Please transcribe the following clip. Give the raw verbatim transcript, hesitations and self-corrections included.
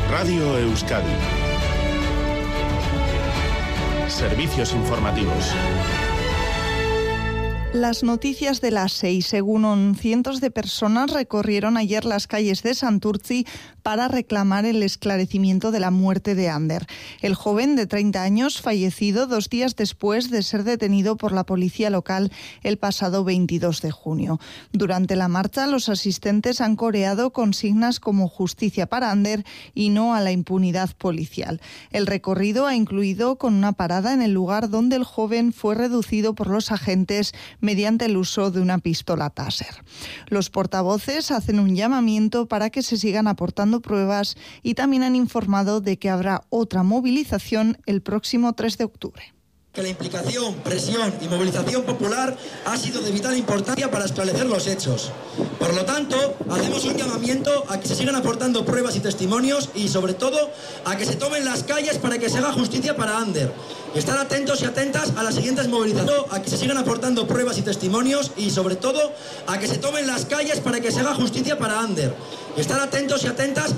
Radio Euskadi. Servicios informativos. Las noticias de las seis. Según cientos de personas recorrieron ayer las calles de Santurtzi para reclamar el esclarecimiento de la muerte de Ander. El joven de treinta años fallecido dos días después de ser detenido por la policía local el pasado veintidós de junio. Durante la marcha, los asistentes han coreado consignas como justicia para Ander y no a la impunidad policial. El recorrido ha incluido con una parada en el lugar donde el joven fue reducido por los agentes mediante el uso de una pistola Taser. Los portavoces hacen un llamamiento para que se sigan aportando pruebas y también han informado de que habrá otra movilización el próximo tres de octubre. Que la implicación, presión y movilización popular ha sido de vital importancia para esclarecer los hechos. Por lo tanto, hacemos un llamamiento a que se sigan aportando pruebas y testimonios y, sobre todo, a que se tomen las calles para que se haga justicia para Ander. Estar atentos y atentas a las siguientes movilizaciones, a que se sigan aportando pruebas y testimonios y, sobre todo, a que se tomen las calles para que se haga justicia para Ander. Estar atentos y atentas